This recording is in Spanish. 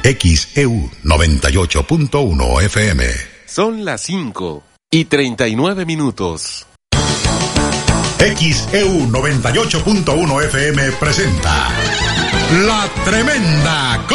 XEU 98.1 FM. Son las 5:39. XEU 98.1 FM presenta La Tremenda